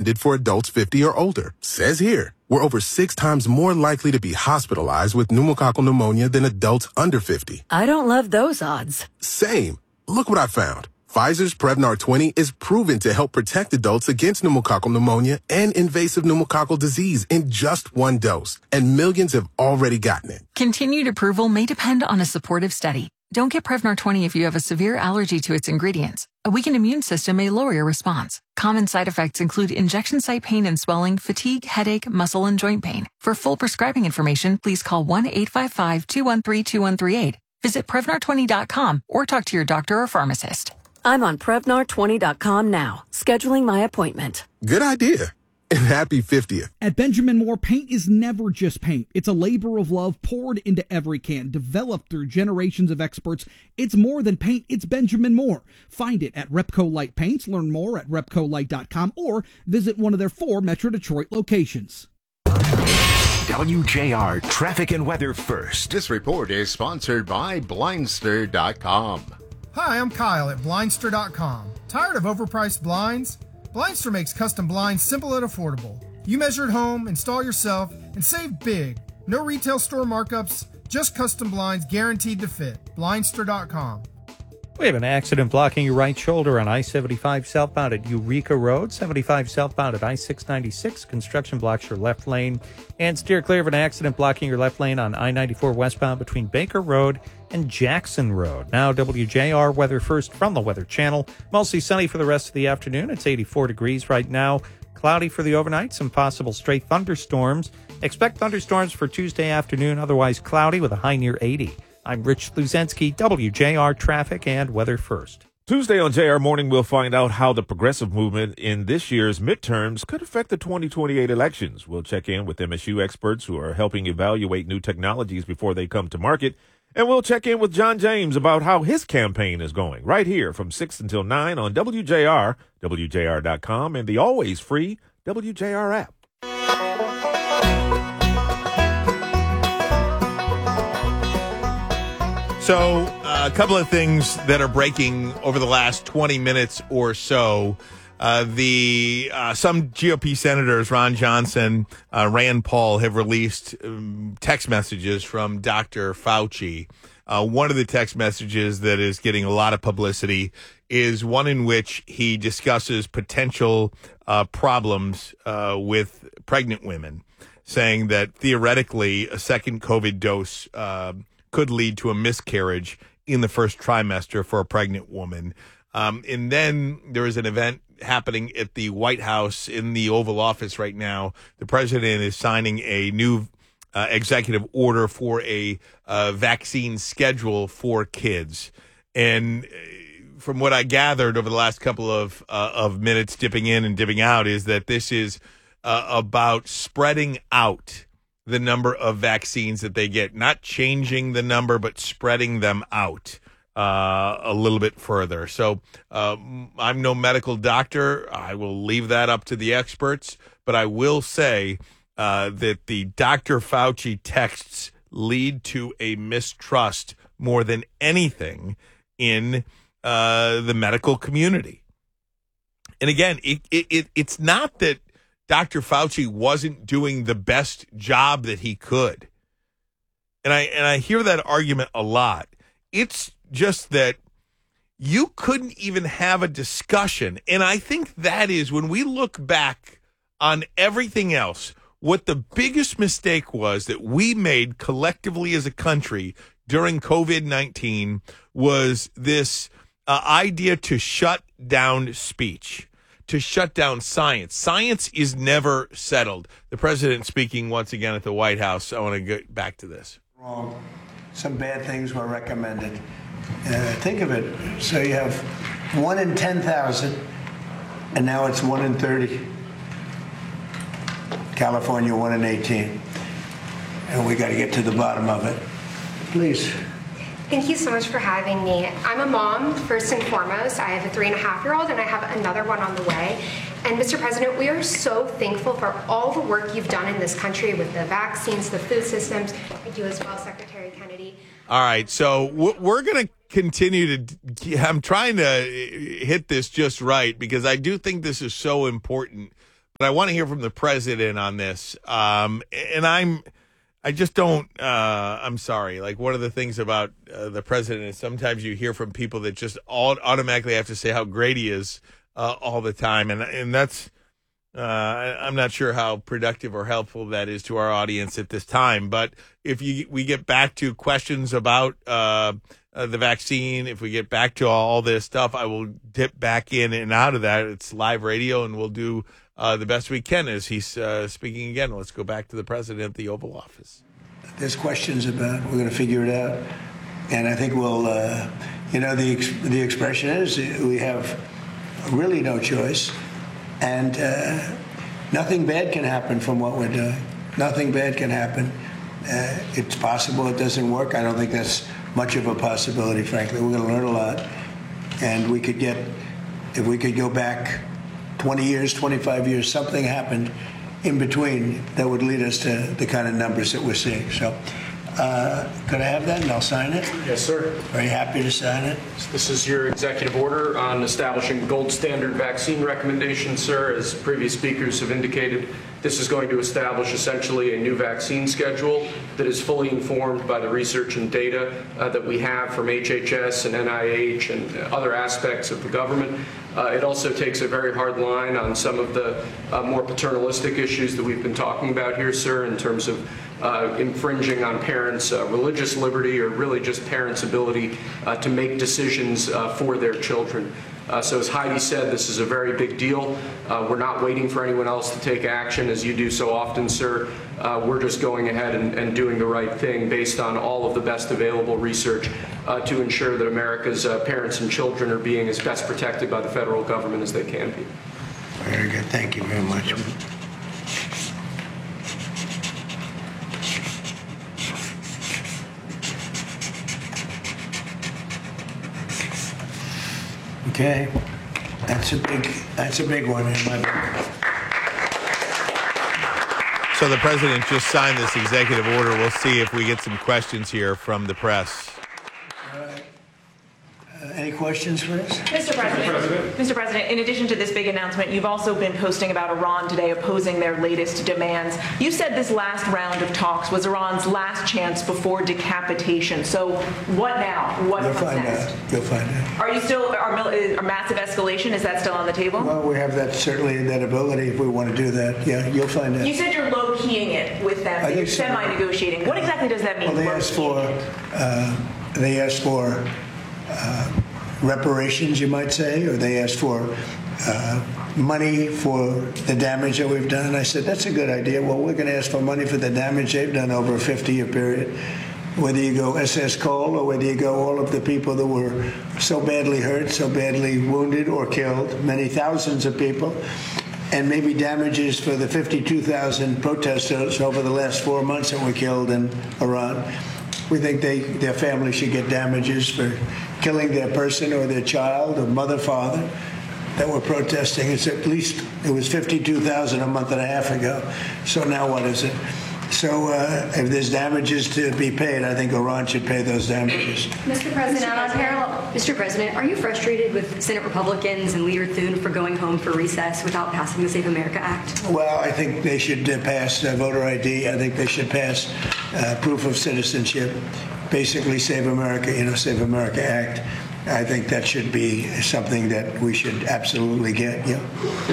recommended for adults 50 or older. Says here, we're over 6 times more likely to be hospitalized with pneumococcal pneumonia than adults under 50. I don't love those odds. Same. Look what I found. Pfizer's Prevnar 20 is proven to help protect adults against pneumococcal pneumonia and invasive pneumococcal disease in just 1 dose. And millions have already gotten it. Continued approval may depend on a supportive study. Don't get Prevnar 20 if you have a severe allergy to its ingredients. A weakened immune system may lower your response. Common side effects include injection site pain and swelling, fatigue, headache, muscle, and joint pain. For full prescribing information, please call 1-855-213-2138. Visit Prevnar20.com or talk to your doctor or pharmacist. I'm on Prevnar20.com now, scheduling my appointment. Good idea. And happy 50th. At Benjamin Moore, paint is never just paint. It's a labor of love poured into every can, developed through generations of experts. It's more than paint, it's Benjamin Moore. Find it at Repco Light Paints. Learn more at repcolight.com or visit one of their 4 Metro Detroit locations. WJR Traffic and Weather First. This report is sponsored by Blindster.com. Hi, I'm Kyle at Blindster.com. Tired of overpriced blinds? Blindster makes custom blinds simple and affordable. You measure at home, install yourself, and save big. No retail store markups, just custom blinds guaranteed to fit. Blindster.com. We have an accident blocking your right shoulder on I-75 southbound at Eureka Road, 75 southbound at I-696. Construction blocks your left lane. And steer clear of an accident blocking your left lane on I-94 westbound between Baker Road and Jackson Road. Now WJR Weather First from the Weather Channel. Mostly sunny for the rest of the afternoon. It's 84 degrees right now. Cloudy for the overnight. Some possible stray thunderstorms. Expect thunderstorms for Tuesday afternoon. Otherwise cloudy with a high near 80. I'm Rich Luzensky, WJR Traffic and Weather First. Tuesday on JR Morning, we'll find out how the progressive movement in this year's midterms could affect the 2028 elections. We'll check in with MSU experts who are helping evaluate new technologies before they come to market. And we'll check in with John James about how his campaign is going right here from 6 until 9 on WJR, WJR.com, and the always free WJR app. So a couple of things that are breaking over the last 20 minutes or so. Some GOP senators, Ron Johnson, Rand Paul, have released text messages from Dr. Fauci. One of the text messages that is getting a lot of publicity is one in which he discusses potential problems with pregnant women, saying that theoretically a second COVID dose could lead to a miscarriage in the first trimester for a pregnant woman. And then there is an event happening at the White House in the Oval Office right now. The president is signing a new executive order for a vaccine schedule for kids. And from what I gathered over the last couple of minutes dipping in and dipping out is that this is about spreading out the number of vaccines that they get, not changing the number, but spreading them out a little bit further. So I'm no medical doctor. I will leave that up to the experts. But I will say that the Dr. Fauci texts lead to a mistrust more than anything in the medical community. And again, it's not that Dr. Fauci wasn't doing the best job that he could. And I hear that argument a lot. It's just that you couldn't even have a discussion. And I think that is, when we look back on everything else, what the biggest mistake was that we made collectively as a country during COVID-19 was this idea to shut down speech, to shut down science. Science is never settled. The president speaking once again at the White House. I want to get back to this. Wrong. Some bad things were recommended. Think of it. So you have 1 in 10,000, and now it's 1 in 30. California, 1 in 18. And we got to get to the bottom of it. Please. Thank you so much for having me. I'm a mom, first and foremost. I have a 3.5-year-old, and I have another one on the way. And Mr. President, we are so thankful for all the work you've done in this country with the vaccines, the food systems. Thank you as well, Secretary Kennedy. All right, so we're going to continue to, I'm trying to hit this just right because I do think this is so important. But I want to hear from the president on this. I'm sorry. Like, one of the things about the president is sometimes you hear from people that just automatically have to say how great he is all the time. And that's, I'm not sure how productive or helpful that is to our audience at this time. But if we get back to questions about the vaccine, if we get back to all this stuff, I will dip back in and out of that. It's live radio, and we'll do the best we can as he's speaking again. Let's go back to the president at the Oval Office. There's questions about, we're going to figure it out. And I think we'll, the expression is we have really no choice. And nothing bad can happen from what we're doing. Nothing bad can happen. It's possible it doesn't work. I don't think that's much of a possibility, frankly. We're going to learn a lot. And if we could go back 20 years, 25 years, something happened in between that would lead us to the kind of numbers that we're seeing. So could I have that and I'll sign it? Yes, sir. Very happy to sign it. This is your executive order on establishing gold standard vaccine recommendations, sir. As previous speakers have indicated, this is going to establish essentially a new vaccine schedule that is fully informed by the research and data that we have from HHS and NIH and other aspects of the government. It also takes a very hard line on some of the more paternalistic issues that we've been talking about here, sir, in terms of infringing on parents' religious liberty or really just parents' ability to make decisions for their children. So as Heidi said, this is a very big deal. We're not waiting for anyone else to take action, as you do so often, sir. We're just going ahead and doing the right thing based on all of the best available research to ensure that America's parents and children are being as best protected by the federal government as they can be. Very good. Thank you very much. Okay, that's a big one in my book. So the president just signed this executive order. We'll see if we get some questions here from the press. All right. Any questions for us? Mr. President, in addition to this big announcement, you've also been posting about Iran today opposing their latest demands. You said this last round of talks was Iran's last chance before decapitation. So what now? What comes next? You'll find out. Are you still, are massive escalation, is that still on the table? Well, we have that, certainly that ability if we want to do that. Yeah, you'll find out. You said you're low-keying it with them, that you're semi-negotiating. What exactly does that mean? Well, they asked for reparations, you might say, or they asked for money for the damage that we've done. I said, that's a good idea. Well, we're going to ask for money for the damage they've done over a 50-year period. Whether you go SS Cole or whether you go all of the people that were so badly hurt, so badly wounded or killed, many thousands of people, and maybe damages for the 52,000 protesters over the last 4 months that were killed in Iran. We think their family should get damages for killing their person or their child or mother, father that were protesting. It was 52,000 a month and a half ago. So now what is it? So if there's damages to be paid, I think Iran should pay those damages. Mr. President, are you frustrated with Senate Republicans and Leader Thune for going home for recess without passing the Save America Act? Well, I think they should pass voter ID. I think they should pass proof of citizenship, basically Save America, Save America Act. I think that should be something that we should absolutely get. Yeah.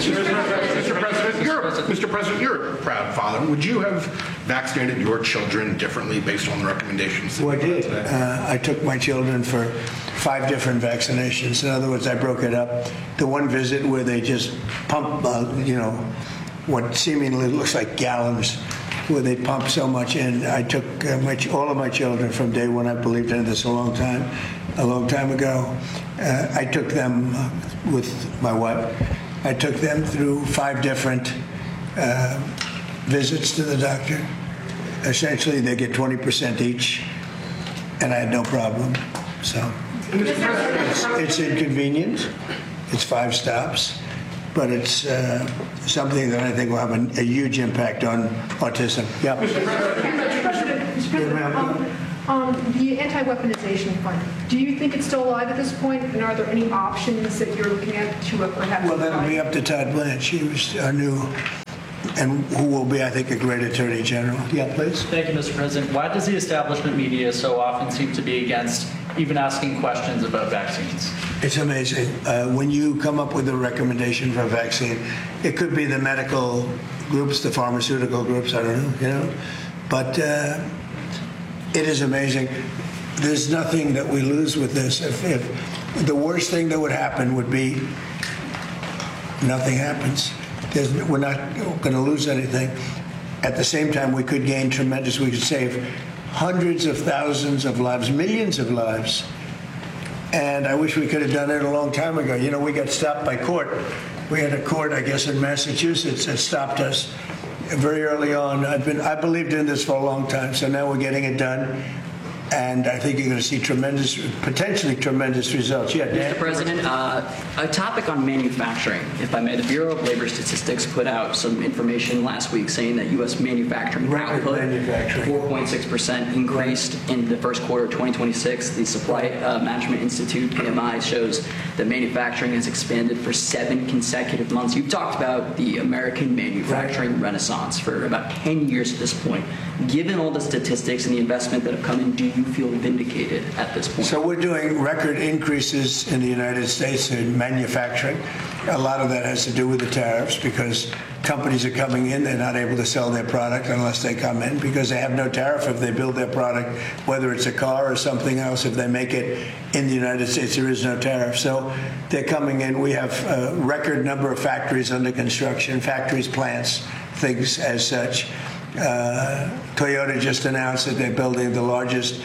Mr. President, you're a proud father. Would you have vaccinated your children differently based on the recommendations? Well, I did. I took my children for 5 different vaccinations. In other words, I broke it up. The one visit where they just pump, what seemingly looks like gallons, where they pump so much in. I took all of my children from day one. I believed in this a long time ago. I took them with my wife. I took them through 5 different visits to the doctor. Essentially, they get 20% each, and I had no problem. So it's inconvenient. It's 5 stops, but it's something that I think will have a huge impact on autism. Yeah. Mr. President, The anti-weaponization fund, do you think it's still alive at this point? And are there any options that you're looking at to perhaps... Well, that'll be up to Todd Blanche. He was our new, and who will be, I think, a great Attorney General. Yeah, please. Thank you, Mr. President. Why does the establishment media so often seem to be against even asking questions about vaccines? It's amazing. When you come up with a recommendation for a vaccine, it could be the medical groups, the pharmaceutical groups, I don't know, But it is amazing. There's nothing that we lose with this. If the worst thing that would happen would be nothing happens. We're not going to lose anything. At the same time, we could gain tremendous, we could save hundreds of thousands of lives, millions of lives. And I wish we could have done it a long time ago. We got stopped by court. We had a court, I guess, in Massachusetts that stopped us very early on. I believed in this for a long time, so now we're getting it done. And I think you're going to see potentially tremendous results. Yeah, Dan? Mr. President, a topic on manufacturing, if I may. The Bureau of Labor Statistics put out some information last week saying that U.S. manufacturing output 4.6% increased in the first quarter of 2026. The Supply Management Institute, PMI, shows that manufacturing has expanded for 7 consecutive months. You've talked about the American manufacturing renaissance for about 10 years at this point. Given all the statistics and the investment that have come in, do you feel vindicated at this point? So we're doing record increases in the United States in manufacturing. A lot of that has to do with the tariffs because companies are coming in. They're not able to sell their product unless they come in because they have no tariff if they build their product, whether it's a car or something else. If they make it in the United States, there is no tariff. So they're coming in. We have a record number of factories under construction, factories, plants, things as such. Toyota just announced that they're building the largest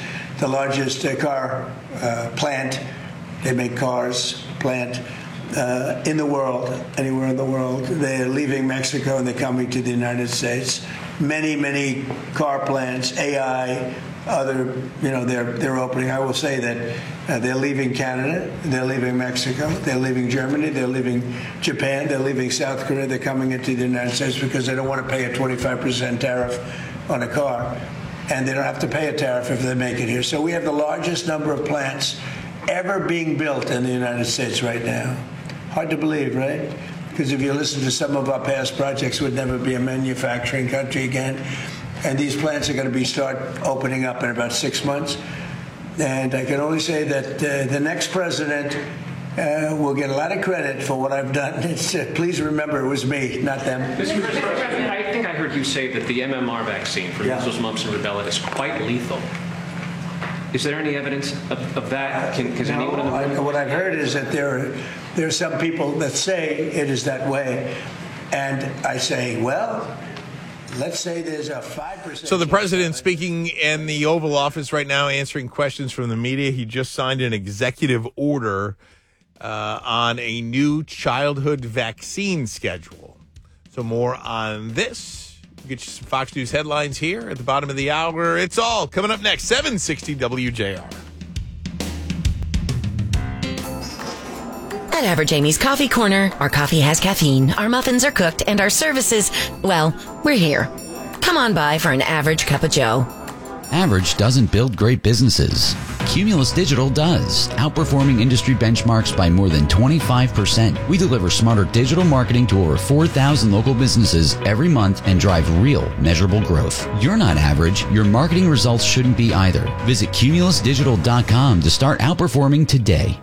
car plant. They make cars plant in the world, anywhere in the world. They're leaving Mexico and they're coming to the United States. Many car plants, AI, other, they're opening. I will say that they're leaving Canada, they're leaving Mexico, they're leaving Germany, they're leaving Japan, they're leaving South Korea. They're coming into the United States because they don't want to pay a 25% tariff on a car, and they don't have to pay a tariff if they make it here. So we have the largest number of plants ever being built in the United States right now. Hard to believe, right? Because if you listen to some of our past projects, we'd never be a manufacturing country again. And these plants are going to start opening up in about 6 months. And I can only say that the next president will get a lot of credit for what I've done. Please remember, it was me, not them. Mr. President, I think I heard you say that the MMR vaccine for measles, mumps, and rubella is quite lethal. Is there any evidence of that? What I've heard is that there are some people that say it is that way. And I say, well, let's say there's a 5%. So the president speaking in the Oval Office right now, answering questions from the media. He just signed an executive order on a new childhood vaccine schedule. So more on this. We'll get you some Fox News headlines here at the bottom of the hour. It's all coming up next. 760 WJR. At Average Amy's Coffee Corner, our coffee has caffeine, our muffins are cooked, and our services, well, we're here. Come on by for an average cup of joe. Average doesn't build great businesses. Cumulus Digital does, outperforming industry benchmarks by more than 25%. We deliver smarter digital marketing to over 4,000 local businesses every month and drive real, measurable growth. You're not average. Your marketing results shouldn't be either. Visit cumulusdigital.com to start outperforming today.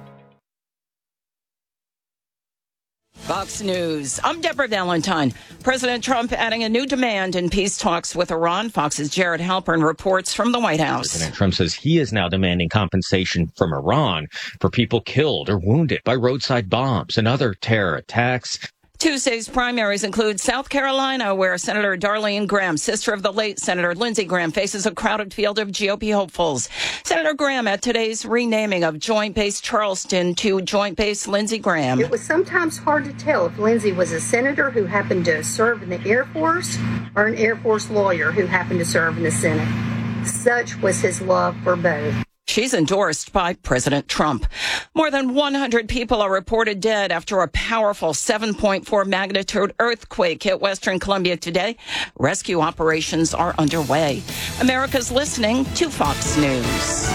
Fox News. I'm Deborah Valentine. President Trump adding a new demand in peace talks with Iran. Fox's Jared Halpern reports from the White House. President Trump says he is now demanding compensation from Iran for people killed or wounded by roadside bombs and other terror attacks. Tuesday's primaries include South Carolina, where Senator Darlene Graham, sister of the late Senator Lindsey Graham, faces a crowded field of GOP hopefuls. Senator Graham at today's renaming of Joint Base Charleston to Joint Base Lindsey Graham. It was sometimes hard to tell if Lindsey was a senator who happened to serve in the Air Force or an Air Force lawyer who happened to serve in the Senate. Such was his love for both. She's endorsed by President Trump. More than 100 people are reported dead after a powerful 7.4 magnitude earthquake hit Western Colombia today. Rescue operations are underway. America's listening to Fox News.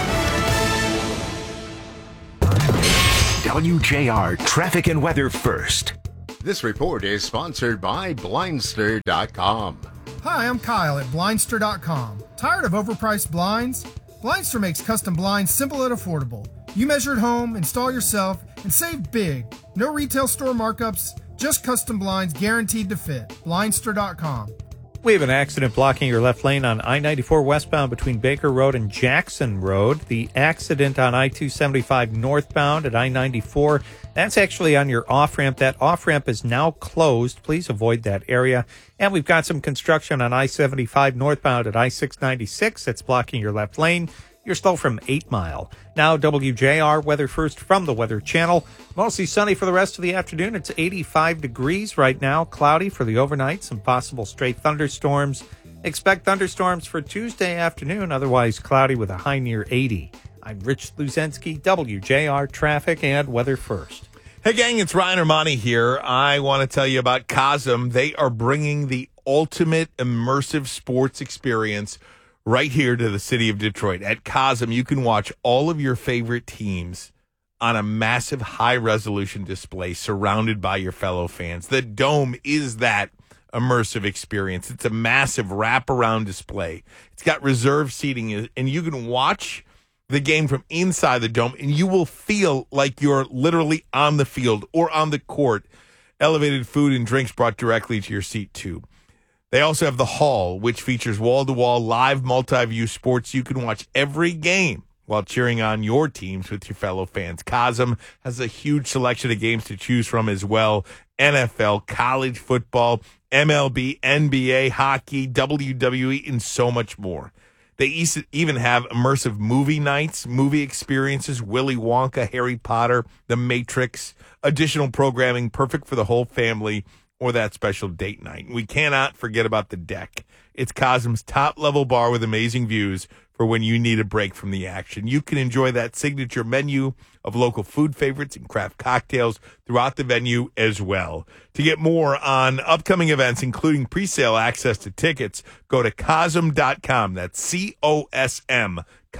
WJR Traffic and Weather First. This report is sponsored by Blindster.com. Hi, I'm Kyle at Blindster.com. Tired of overpriced blinds? Blindster makes custom blinds simple and affordable. You measure at home, install yourself, and save big. No retail store markups, just custom blinds guaranteed to fit. Blindster.com. We have an accident blocking your left lane on I-94 westbound between Baker Road and Jackson Road. The accident on I-275 northbound at I-94, that's actually on your off-ramp. That off-ramp is now closed. Please avoid that area. And we've got some construction on I-75 northbound at I-696. That's blocking your left lane. You're slow from 8 Mile. Now, WJR Weather First from the Weather Channel. Mostly sunny for the rest of the afternoon. It's 85 degrees right now. Cloudy for the overnight. Some possible stray thunderstorms. Expect thunderstorms for Tuesday afternoon. Otherwise, cloudy with a high near 80. I'm Rich Luzensky, WJR Traffic and Weather First. Hey, gang, it's Ryan Armani here. I want to tell you about Cosm. They are bringing the ultimate immersive sports experience right here to the city of Detroit. At Cosm, you can watch all of your favorite teams on a massive high-resolution display surrounded by your fellow fans. The Dome is that immersive experience. It's a massive wraparound display. It's got reserved seating, and you can watch the game from inside the Dome, and you will feel like you're literally on the field or on the court. Elevated food and drinks brought directly to your seat, too. They also have the Hall, which features wall-to-wall live multi-view sports. You can watch every game while cheering on your teams with your fellow fans. Cosm has a huge selection of games to choose from as well. NFL, college football, MLB, NBA, hockey, WWE, and so much more. They even have immersive movie nights, movie experiences, Willy Wonka, Harry Potter, The Matrix, additional programming perfect for the whole family, or that special date night. We cannot forget about the Deck. It's Cosm's top-level bar with amazing views for when you need a break from the action. You can enjoy that signature menu of local food favorites and craft cocktails throughout the venue as well. To get more on upcoming events, including pre-sale access to tickets, go to Cosm.com. That's C-O-S-M,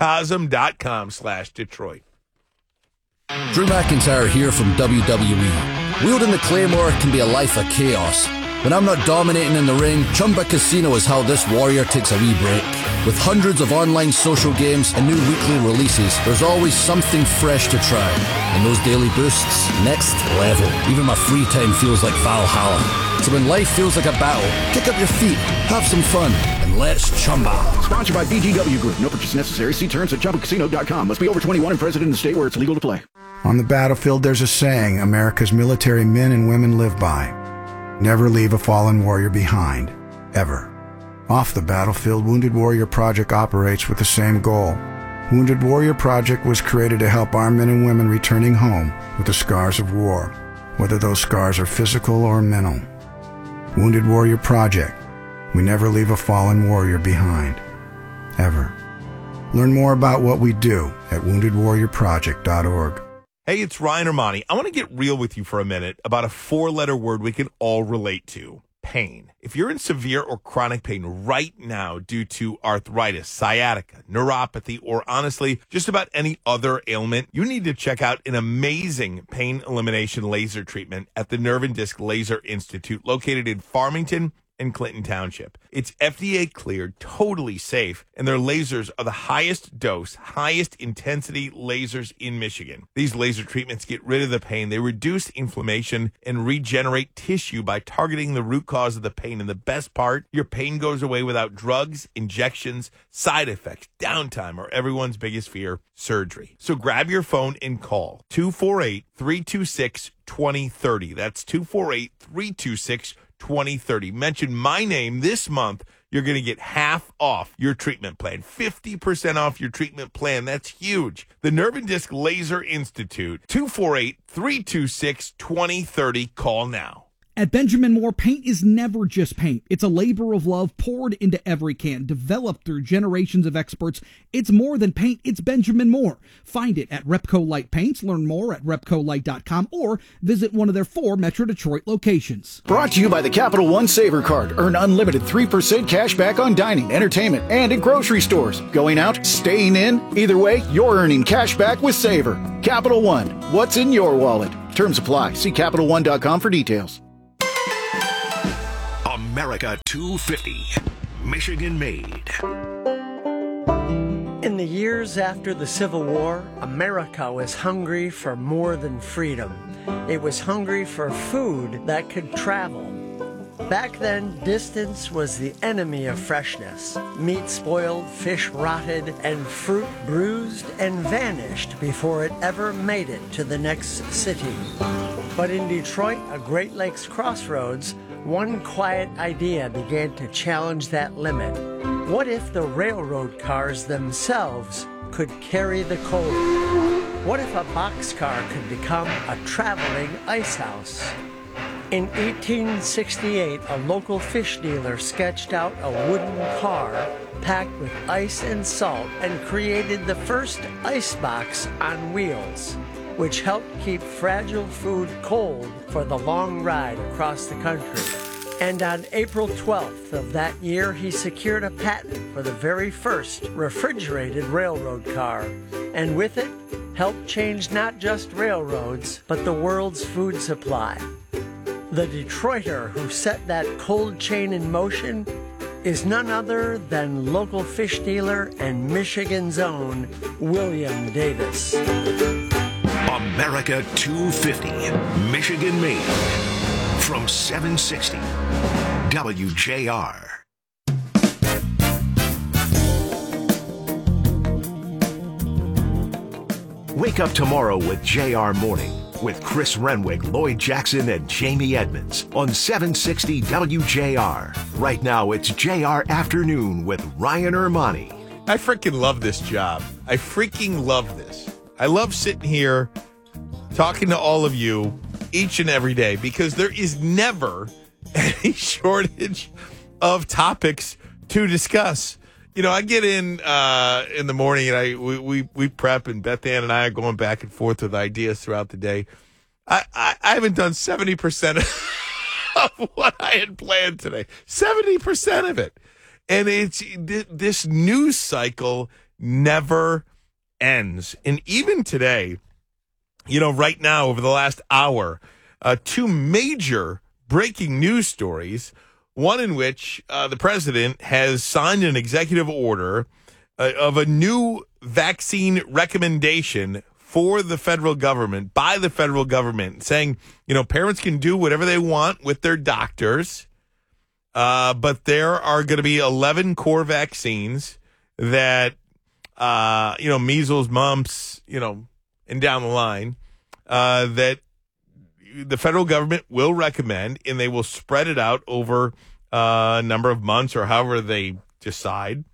Cosm.com/Detroit. Drew McIntyre here from WWE. Wielding the Claymore can be a life of chaos. When I'm not dominating in the ring, Chumba Casino is how this warrior takes a wee break. With hundreds of online social games and new weekly releases, there's always something fresh to try. And those daily boosts, next level. Even my free time feels like Valhalla. So when life feels like a battle, kick up your feet, have some fun, and let's Chumba. Sponsored by BGW Group. No purchase necessary. See terms at ChumbaCasino.com. Must be over 21 and present in the state where it's legal to play. On the battlefield, there's a saying America's military men and women live by. Never leave a fallen warrior behind. Ever. Off the battlefield, Wounded Warrior Project operates with the same goal. Wounded Warrior Project was created to help our men and women returning home with the scars of war, whether those scars are physical or mental. Wounded Warrior Project. We never leave a fallen warrior behind. Ever. Learn more about what we do at woundedwarriorproject.org. Hey, it's Ryan Armani. I want to get real with you for a minute about a 4-letter word we can all relate to. Pain. If you're in severe or chronic pain right now due to arthritis, sciatica, neuropathy, or honestly, just about any other ailment, you need to check out an amazing pain elimination laser treatment at the Nerve and Disc Laser Institute located in Farmington and Clinton Township. It's FDA cleared, totally safe, and their lasers are the highest dose, highest intensity lasers in Michigan. These laser treatments get rid of the pain. They reduce inflammation and regenerate tissue by targeting the root cause of the pain. And the best part, your pain goes away without drugs, injections, side effects, downtime, or everyone's biggest fear, surgery. So grab your phone and call 248-326-2030. That's 248-326-2030. 2030. Mention my name this month. You're going to get half off your treatment plan. 50% off your treatment plan. That's huge. The Nerve and Disc Laser Institute. 248-326-2030. Call now. At Benjamin Moore, paint is never just paint. It's a labor of love poured into every can, developed through generations of experts. It's more than paint, it's Benjamin Moore. Find it at Repco Light Paints. Learn more at repcolight.com or visit one of their 4 Metro Detroit locations. Brought to you by the Capital One Saver Card. Earn unlimited 3% cash back on dining, entertainment, and at grocery stores. Going out, staying in, either way, you're earning cash back with Saver. Capital One, what's in your wallet? Terms apply. See CapitalOne.com for details. America 250, Michigan made. In the years after the Civil War, America was hungry for more than freedom. It was hungry for food that could travel. Back then, distance was the enemy of freshness. Meat spoiled, fish rotted, and fruit bruised and vanished before it ever made it to the next city. But in Detroit, a Great Lakes crossroads, one quiet idea began to challenge that limit. What if the railroad cars themselves could carry the coal? What if a boxcar could become a traveling ice house? In 1868, a local fish dealer sketched out a wooden car packed with ice and salt and created the first icebox on wheels, which helped keep fragile food cold for the long ride across the country. And on April 12th of that year, he secured a patent for the very first refrigerated railroad car, and with it, helped change not just railroads, but the world's food supply. The Detroiter who set that cold chain in motion is none other than local fish dealer and Michigan's own William Davis. America 250, Michigan made. From 760 WJR. Wake up tomorrow with JR Morning with Chris Renwick, Lloyd Jackson, and Jamie Edmonds on 760 WJR. Right now, it's JR Afternoon with Ryan Ermani. I freaking love this job. I freaking love this. I love sitting here talking to all of you each and every day because there is never any shortage of topics to discuss. You know, I get in the morning and we prep, and Beth Ann and I are going back and forth with ideas throughout the day. I haven't done 70% of what I had planned today. 70% of it. And it's this news cycle never ends. And even today, you know, right now, over the last hour, 2 major breaking news stories, one in which the president has signed an executive order of a new vaccine recommendation for the federal government, by the federal government, saying, you know, parents can do whatever they want with their doctors, but there are going to be 11 core vaccines that, you know, measles, mumps, you know, and down the line, that the federal government will recommend, and they will spread it out over a number of months or however they decide.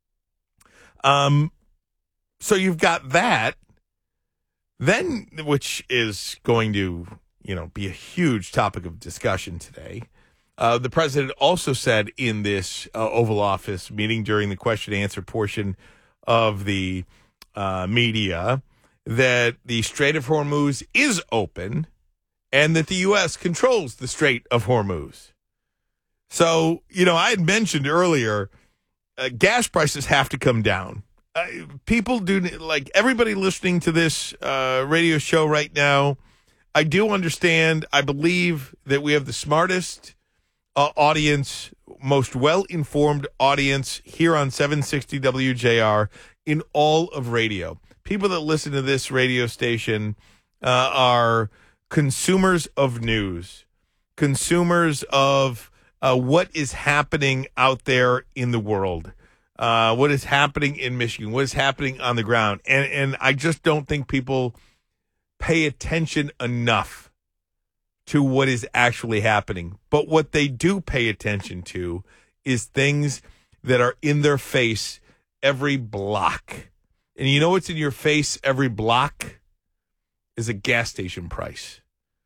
So you've got that, then, which is going to, you know, be a huge topic of discussion today. The president also said in this Oval Office meeting during the question and answer portion of the media that the Strait of Hormuz is open and that the U.S. controls the Strait of Hormuz. So, you know, I had mentioned earlier, gas prices have to come down. People do, like everybody listening to this radio show right now, I do understand. I believe that we have the smartest audience, most well-informed audience here on 760 WJR in all of radio. People that listen to this radio station are consumers of news, consumers of what is happening out there in the world, what is happening in Michigan, what is happening on the ground. And I just don't think people pay attention enough to what is actually happening. But what they do pay attention to is things that are in their face every block. And you know what's in your face every block? Is a gas station price.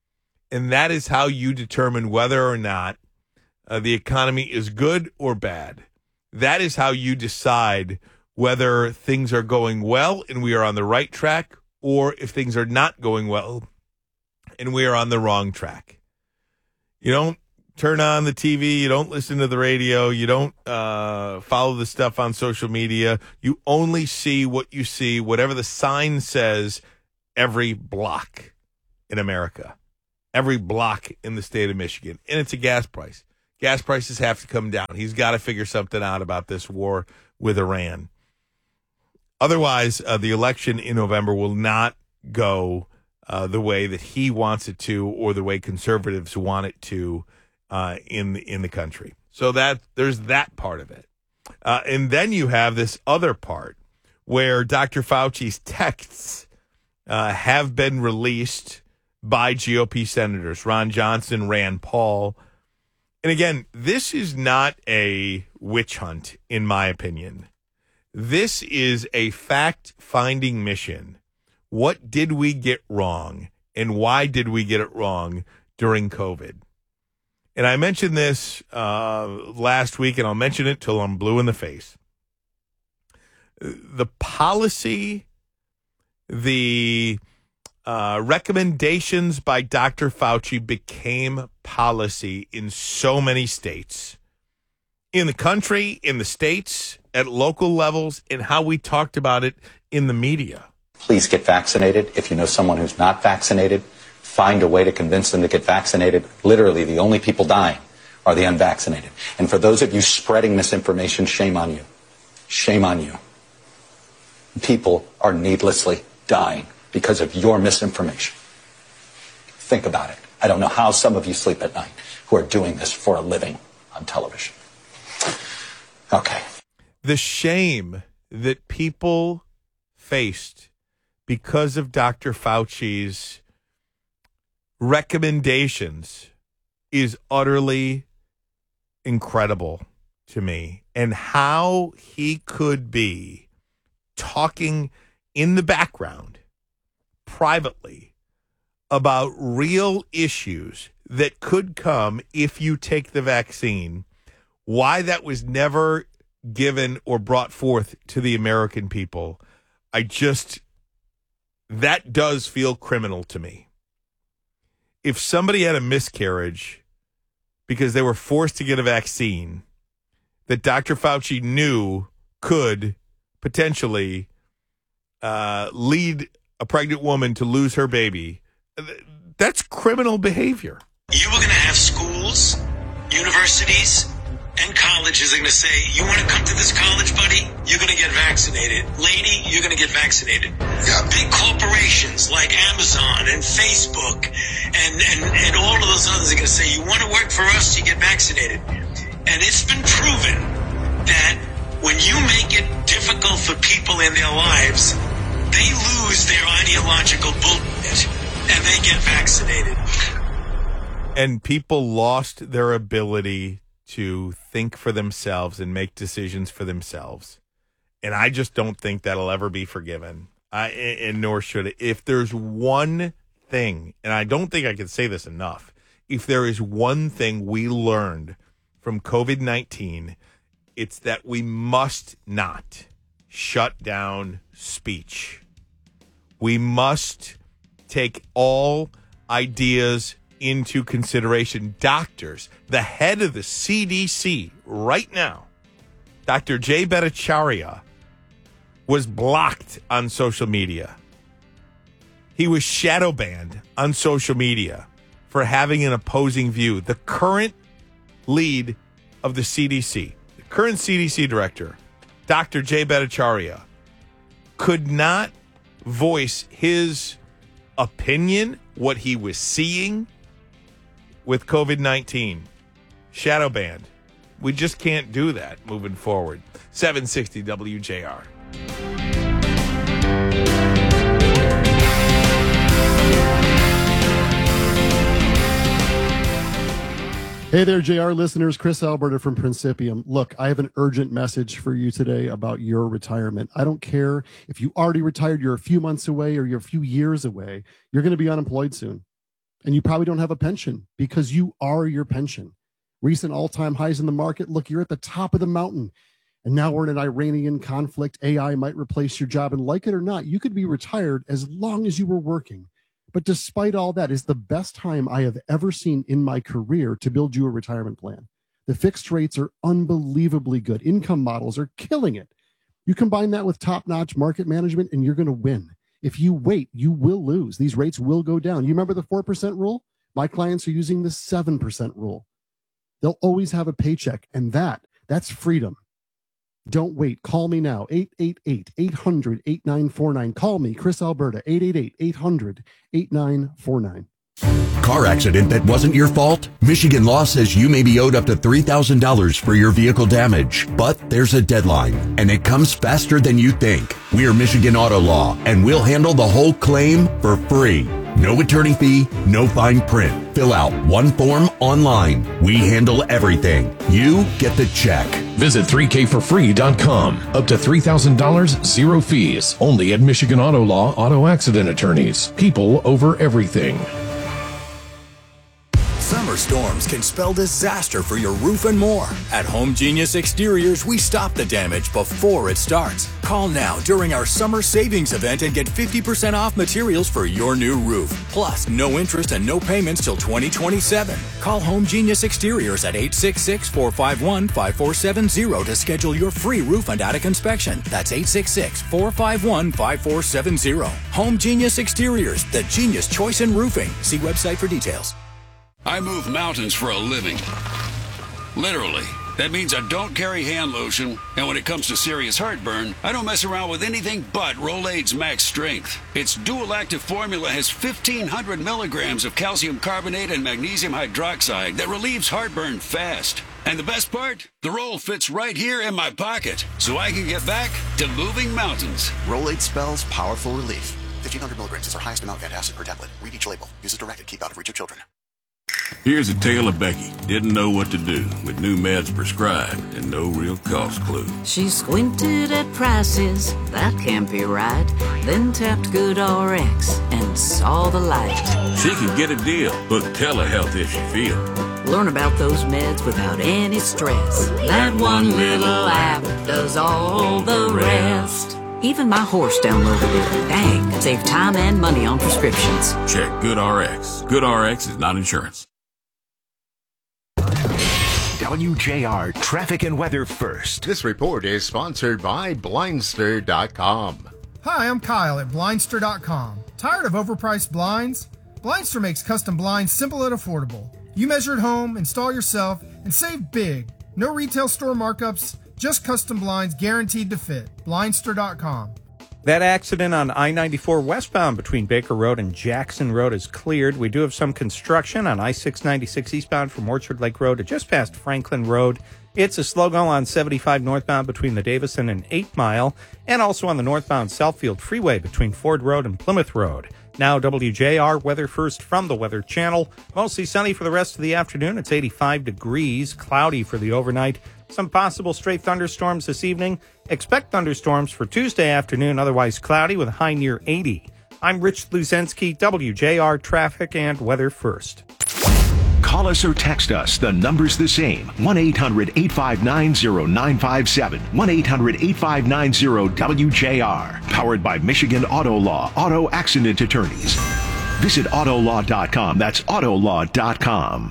And that is how you determine whether or not the economy is good or bad. That is how you decide whether things are going well and we are on the right track, or if things are not going well and we are on the wrong track. You don't turn on the TV. You don't listen to the radio. You don't follow the stuff on social media. You only see what you see, whatever the sign says, every block in America, every block in the state of Michigan. And it's a gas price. Gas prices have to come down. He's got to figure something out about this war with Iran. Otherwise, the election in November will not go the way that he wants it to, or the way conservatives want it to in the country. So that there's that part of it. And then you have this other part where Dr. Fauci's texts have been released by GOP senators, Ron Johnson, Rand Paul. And again, this is not a witch hunt, in my opinion. This is a fact-finding mission. What did we get wrong, and why did we get it wrong during COVID? And I mentioned this last week, and I'll mention it till I'm blue in the face. The policy, the recommendations by Dr. Fauci became policy in so many states, in the country, in the states, at local levels, and how we talked about it in the media. Please get vaccinated. If you know someone who's not vaccinated, find a way to convince them to get vaccinated. Literally, the only people dying are the unvaccinated. And for those of you spreading misinformation, shame on you. Shame on you. People are needlessly dying because of your misinformation. Think about it. I don't know how some of you sleep at night who are doing this for a living on television. Okay. The shame that people faced because of Dr. Fauci's recommendations is utterly incredible to me. And how he could be talking in the background privately about real issues that could come if you take the vaccine, why that was never given or brought forth to the American people. That does feel criminal to me. If somebody had a miscarriage because they were forced to get a vaccine that Dr. Fauci knew could potentially lead a pregnant woman to lose her baby, that's criminal behavior. You were going to have schools, universities, and colleges are going to say, you want to come to this college, buddy? You're going to get vaccinated. Lady, you're going to get vaccinated. Yeah. Big corporations like Amazon and Facebook and all of those others are going to say, you want to work for us, you get vaccinated. And it's been proven that when you make it difficult for people in their lives, they lose their ideological bullet and they get vaccinated. And people lost their ability to think for themselves and make decisions for themselves. And I just don't think that'll ever be forgiven. And nor should it. If there's one thing, and I don't think I can say this enough, if there is one thing we learned from COVID-19, it's that we must not shut down speech. We must take all ideas into consideration. Doctors, the head of the CDC right now, Dr. Jay Bhattacharya, was blocked on social media. He was shadow banned on social media for having an opposing view. The current lead of the CDC, the current CDC director, Dr. Jay Bhattacharya, could not voice his opinion, what he was seeing with COVID-19. Shadow banned. We just can't do that moving forward. 760 WJR. Hey there, JR listeners. Chris Alberta from Principium. Look, I have an urgent message for you today about your retirement. I don't care if you already retired, you're a few months away, or you're a few years away. You're going to be unemployed soon. And you probably don't have a pension because you are your pension. Recent all-time highs in the market. Look, you're at the top of the mountain. And now we're in an Iranian conflict. AI might replace your job. And like it or not, you could be retired as long as you were working. But despite all that, it's the best time I have ever seen in my career to build you a retirement plan. The fixed rates are unbelievably good. Income models are killing it. You combine that with top-notch market management, and you're going to win. If you wait, you will lose. These rates will go down. You remember the 4% rule? My clients are using the 7% rule. They'll always have a paycheck, and that's freedom. Don't wait. Call me now. 888-800-8949. Call me, Chris Alberta, 888-800-8949. Car accident that wasn't your fault? Michigan law says you may be owed up to $3,000 for your vehicle damage. But there's a deadline, and it comes faster than you think. We're Michigan Auto Law, and we'll handle the whole claim for free. No attorney fee, no fine print. Fill out one form online. We handle everything. You get the check. Visit 3kforfree.com. Up to $3,000, zero fees. Only at Michigan Auto Law Auto Accident Attorneys. People over everything. Summer storms can spell disaster for your roof and more. At Home Genius Exteriors, we stop the damage before it starts. Call now during our summer savings event and get 50% off materials for your new roof. Plus, no interest and no payments till 2027. Call Home Genius Exteriors at 866-451-5470 to schedule your free roof and attic inspection. That's 866-451-5470. Home Genius Exteriors, the genius choice in roofing. See website for details. I move mountains for a living. Literally. That means I don't carry hand lotion, and when it comes to serious heartburn, I don't mess around with anything but Rolaids Max Strength. Its dual-active formula has 1,500 milligrams of calcium carbonate and magnesium hydroxide that relieves heartburn fast. And the best part? The roll fits right here in my pocket, so I can get back to moving mountains. Rolaids spells powerful relief. 1,500 milligrams is our highest amount of antacid per tablet. Read each label. Use as directed. Keep out of reach of children. Here's a tale of Becky. Didn't know what to do with new meds prescribed and no real cost clue. She squinted at prices, that can't be right. Then tapped GoodRx and saw the light. She could get a deal, book telehealth if she feel. Learn about those meds without any stress. That one little app does all the rest. Even my horse downloaded it. Dang, save time and money on prescriptions. Check GoodRx. GoodRx is not insurance. WJR Traffic and Weather First. This report is sponsored by Blindster.com. Hi, I'm Kyle at Blindster.com. Tired of overpriced blinds? Blindster makes custom blinds simple and affordable. You measure at home, install yourself, and save big. No retail store markups, just custom blinds guaranteed to fit. Blindster.com. That accident on I-94 westbound between Baker Road and Jackson Road is cleared. We do have some construction on I-696 eastbound from Orchard Lake Road to just past Franklin Road. It's a slow go on 75 northbound between the Davison and 8 Mile, and also on the northbound Southfield Freeway between Ford Road and Plymouth Road. Now WJR Weather First from the Weather Channel. Mostly sunny for the rest of the afternoon. It's 85 degrees, cloudy for the overnight. Some possible stray thunderstorms this evening. Expect thunderstorms for Tuesday afternoon, otherwise cloudy with a high near 80. I'm Rich Luzensky, WJR Traffic and Weather First. Call us or text us. The number's the same. 1-800-859-0957. 1-800-859-WJR. Powered by Michigan Auto Law, Auto Accident Attorneys. Visit Autolaw.com. That's Autolaw.com.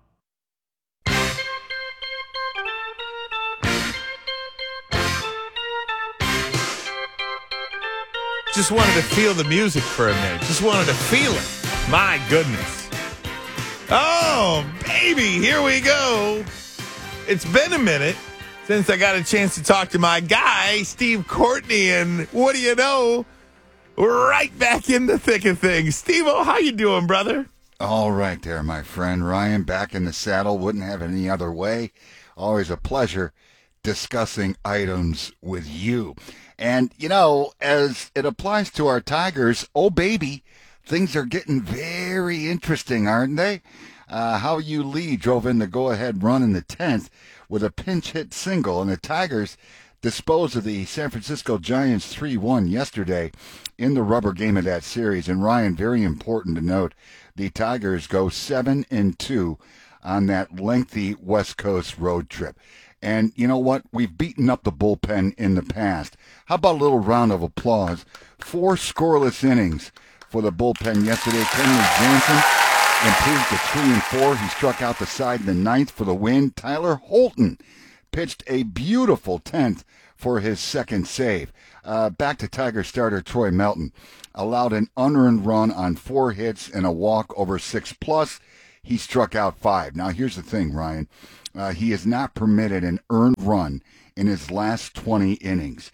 Just wanted to feel the music for a minute. Just wanted to feel it. My goodness. Oh, baby, here we go. It's been a minute since I got a chance to talk to my guy, Steve Courtney, and what do you know? We're right back in the thick of things. Steve-O, how you doing, brother? All right there, my friend. Ryan, back in the saddle. Wouldn't have it any other way. Always a pleasure discussing items with you. And, you know, as it applies to our Tigers, oh, baby, things are getting very interesting, aren't they? How Yu Lee drove in the go-ahead run in the 10th with a pinch hit single, and the Tigers disposed of the San Francisco Giants 3-1 yesterday in the rubber game of that series. And Ryan, very important to note, the Tigers go 7-2 on that lengthy West Coast road trip. And you know what? We've beaten up the bullpen in the past. How about a little round of applause? 4 scoreless innings for the bullpen yesterday. Kenley Jansen improved to 3-4. He struck out the side in the ninth for the win. Tyler Holton pitched a beautiful 10th for his second save. Back to Tiger starter Troy Melton. Allowed an unearned run on 4 hits and a walk over 6+. He struck out 5. Now, here's the thing, Ryan. He has not permitted an earned run in his last 20 innings.